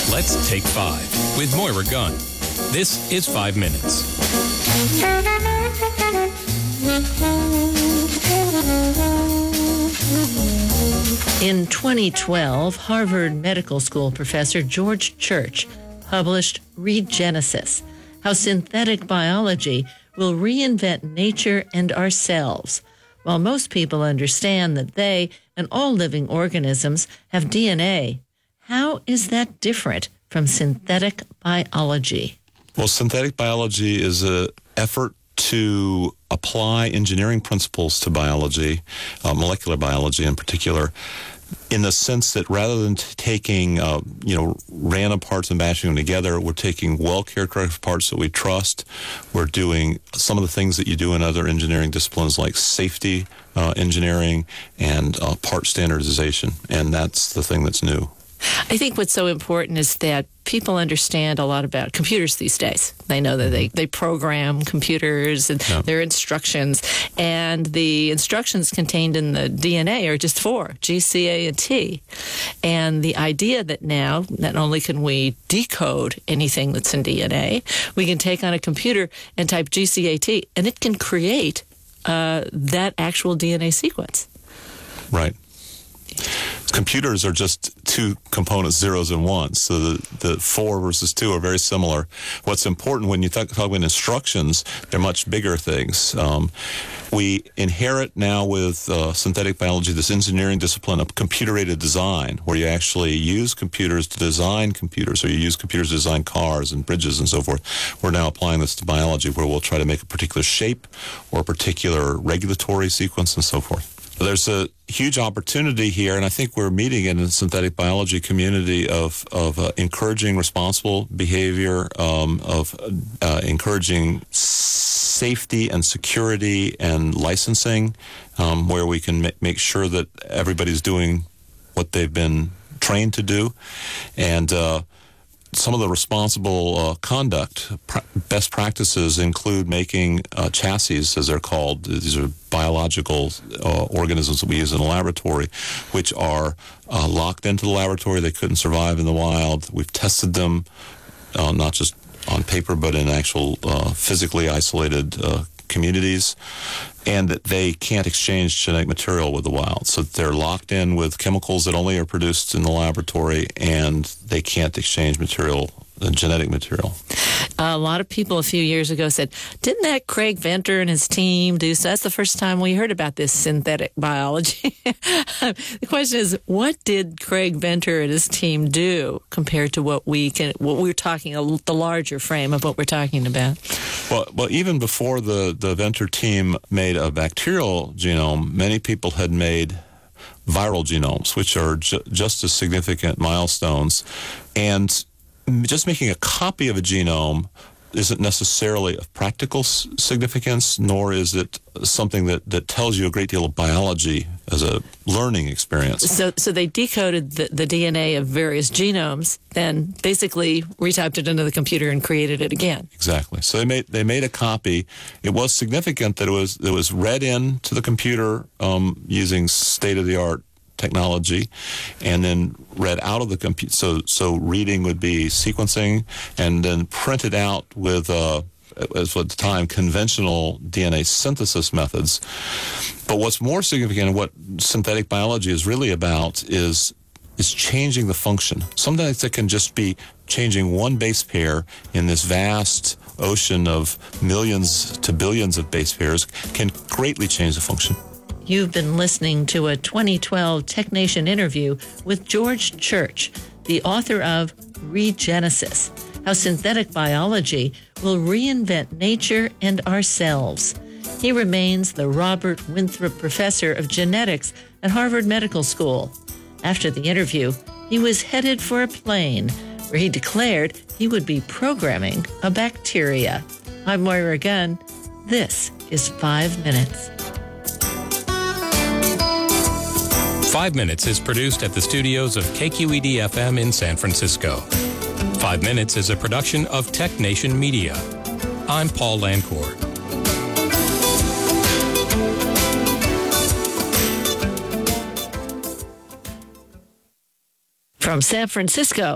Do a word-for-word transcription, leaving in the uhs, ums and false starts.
Let's take five with Moira Gunn. This is Five Minutes. In twenty twelve, Harvard Medical School professor George Church published Regenesis, How Synthetic Biology Will Reinvent Nature and Ourselves. While most people understand that they and all living organisms have D N A, how is that different from synthetic biology? Well, synthetic biology is an effort to apply engineering principles to biology, uh, molecular biology in particular, in the sense that rather than t- taking, uh, you know, random parts and bashing them together, we're taking well-characterized parts that we trust. We're doing some of the things that you do in other engineering disciplines like safety uh, engineering and uh, part standardization, and that's the thing that's new. I think what's so important is that people understand a lot about computers these days. They know that they, they program computers and Yeah. their instructions, and the instructions contained in the D N A are just four, G, C, A, and T. And the idea that now, not only can we decode anything that's in D N A, we can take on a computer and type G, C, A, T, and it can create uh, that actual D N A sequence. Right. Computers are just two components, zeros and ones. So the, the four versus two are very similar. What's important when you talk, talk about instructions, they're much bigger things. Um, we inherit now with uh, synthetic biology this engineering discipline of computer-aided design, where you actually use computers to design computers, or you use computers to design cars and bridges and so forth. We're now applying this to biology, where we'll try to make a particular shape or a particular regulatory sequence and so forth. There's a huge opportunity here, and I think we're meeting in the synthetic biology community of of uh, encouraging responsible behavior, um, of uh, encouraging safety and security and licensing, um, where we can ma- make sure that everybody's doing what they've been trained to do, and uh, some of the responsible uh, conduct pr- best practices include making uh, chassis, as they're called. These are biological uh, organisms that we use in the laboratory, which are uh, locked into the laboratory. They couldn't survive in the wild. We've tested them, uh, not just on paper, but in actual uh, physically isolated uh, communities, and that they can't exchange genetic material with the wild. So they're locked in with chemicals that only are produced in the laboratory, and they can't exchange material, uh, genetic material. A lot of people a few years ago said, didn't that Craig Venter and his team do so? That's the first time we heard about this synthetic biology. The question is, what did Craig Venter and his team do compared to what we can, what we're talking, the larger frame of what we're talking about? Well, well, even before the, the Venter team made a bacterial genome, many people had made viral genomes, which are ju- just as significant milestones. And just making a copy of a genome isn't necessarily of practical s- significance, nor is it something that, that tells you a great deal of biology as a learning experience. So so they decoded the, the D N A of various genomes, then basically retyped it into the computer and created it again. Exactly. So they made they made a copy. It was significant that it was it was read into the computer um, using state-of-the-art technology, and then read out of the computer. So, so reading would be sequencing, and then printed out with, uh, as at the time, conventional D N A synthesis methods. But what's more significant, and what synthetic biology is really about, is is changing the function. Sometimes it can just be changing one base pair in this vast ocean of millions to billions of base pairs, can greatly change the function. You've been listening to a twenty twelve TechNation interview with George Church, the author of Regenesis, How Synthetic Biology Will Reinvent Nature and Ourselves. He remains the Robert Winthrop Professor of Genetics at Harvard Medical School. After the interview, he was headed for a plane where he declared he would be programming a bacteria. I'm Moira Gunn. This is Five Minutes. Five Minutes is produced at the studios of K Q E D F M in San Francisco. Five Minutes is a production of TechNation Media. I'm Paul Lancourt. From San Francisco,